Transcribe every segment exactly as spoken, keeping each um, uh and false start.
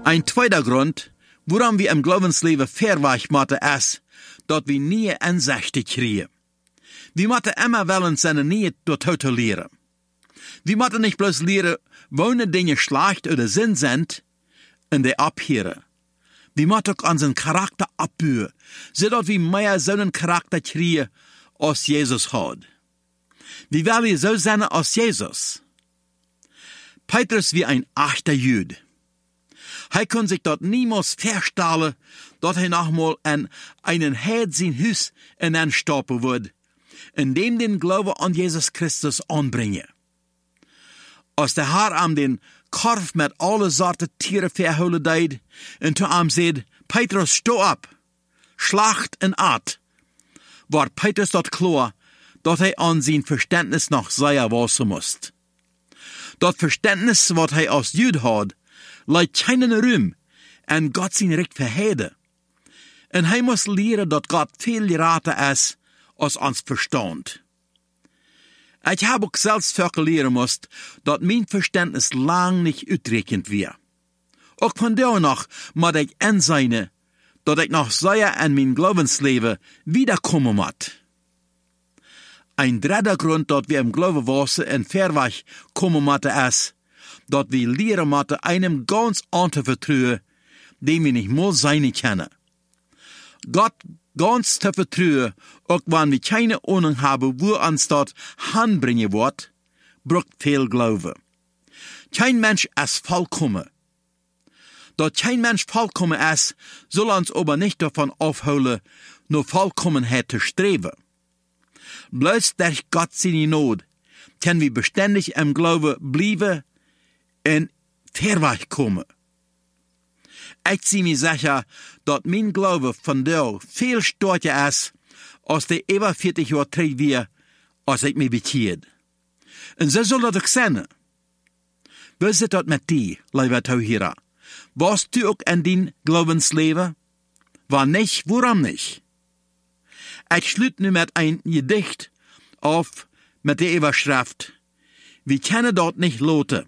Ein zweiter Grund, warum wir im Glaubensleben verweich moeten, ist, dass wir nie Einsicht kriegen. Wir moeten immer wollen seine Nähe dorthin lehren. Wir moeten nicht bloß lehren, wohin Dinge schlecht oder Sinn sind, und die abhören. Wir moeten auch unseren Charakter abbauen, sodass wir mehr so einen Charakter kriegen, als Jesus hat. Wir wollen so sein als Jesus. Petrus wie ein echter Jude. Er kann sich dort niemals vorstellen, dass er nochmal an einen Herd sein Haus hineinstoppen wird, indem den Glauben an Jesus Christus anbringen. Als der Herr am den Korf mit alle Sorten Tiere verholen deed, und zu ihm sagt, Petrus, steh ab, schlacht en at, war Petrus dort klar, dass er an sein Verständnis noch sehr wassen muss. Das Verständnis, was er als Jude hat, leidt keinen Ruhm, en Gott sein Recht verhede. En er muss leren, dass Gott viel geraten ist, als uns Verstand. Ich habe auch selbst verklären müssen, dass mein Verständnis lang nicht uitreichend war. Auch von da noch muss ich einsehen, dass ich noch sehr in mein Glaubensleben wiederkommen muss. Ein dritter Grund, dass wir im Glauben wassen und verweich kommen müssen, ist, dass wir lernen müssen, einem ganz anderen vertrauen, dem wir nicht mal sein können. Gott ganz zu vertrauen, auch wenn wir keine Ahnung haben, wo uns dort hinbringen wird, braucht viel Glaube. Kein Mensch ist vollkommen. Dass kein Mensch vollkommen ist, soll uns aber nicht davon aufholen, nur Vollkommenheit zu streben. Bloß durch Gott seine Not können wir beständig im Glauben bleiben und verweich kommen. Ich zie mir sicher, dass mein Glaube von dir viel stärker ist, als der über vierzig Jahre treu wir, als ich mich bekeerd. Und so soll das auch sein. Wie ist das mit dir, lieber Zuhörer? Warst du auch in dein Glaubensleben? War nicht, warum nicht? Ich schließe nun mit ein Gedicht auf mit der Überschrift, wir können dort nicht loten.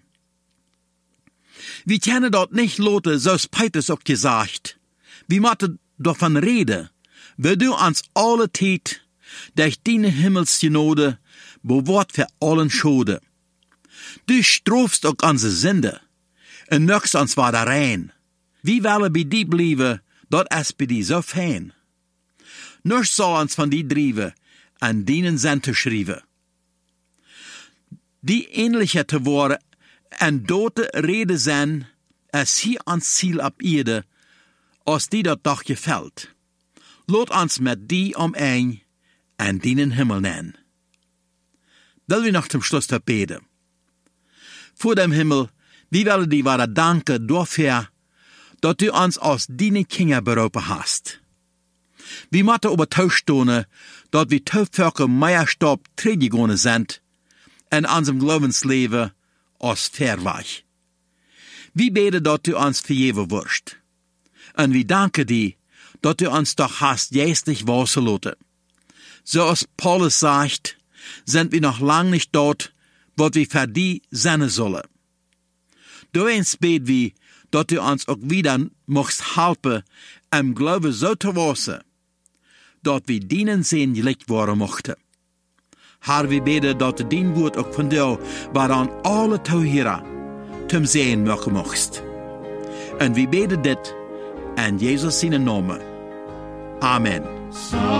Wir können dort nicht loten, so ist Petrus auch gesagt. Wir müssen davon reden, wie du uns alle Zeit durch deine Himmelsgenode bewahrt für allen Schode. Du strafst auch unsere Sünde und möchtest uns wieder rein. Wie wollen bei dir bleiben, dort ist bei dir so fein. Nichts soll uns von dir driven, an deinen Sinn zu schreiben. Die ähnlicher zu worden, en dote Rede zijn, als hier ans Ziel ab Erde, als die dat doch gefällt. Lot ons met die om een en dienen Himmel nennen. Will wir noch zum Schluss beten. Vor dem Himmel, wie wollen die wahre danken dafür, dass du uns aus deinen Kinder berufen hast. Wir müssen übertauschen, dass wir Taufvölker mehr Staub trägegegangen sind, in unserem Glaubensleben, als verweich. Wie beten, dass du uns vergeben wirst. Und wir danken dir, dass du uns doch hast jästlich wassen lassen. So als Paulus sagt, sind wir noch lang nicht dort, wo wir für die sein sollen. Du eins beten wir, dass du uns auch wieder mochst helfen, im Glauben so zu wassen, dass wir dienen sehen gleich worden mochten. Herr, wir beten, dass du dein Wort auch von dir, waran alle Zuhörer zum Sehen machen möchtest. Und wir beten das in Jesus seinen Namen. Amen.